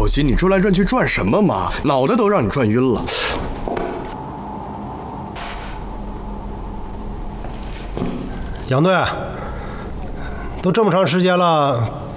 心，你转来转去转什么嘛？脑袋都让你转晕了。 杨队，都这么长时间了，